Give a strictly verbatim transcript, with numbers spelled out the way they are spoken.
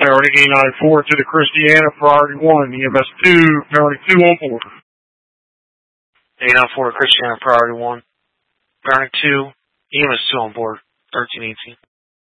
Paramedic eight ninety-four to the Christiana, priority one, E M S two, Paramedic two on board. eight ninety-four to Christiana, priority one. Paramedic two, E M S two on board, thirteen eighteen.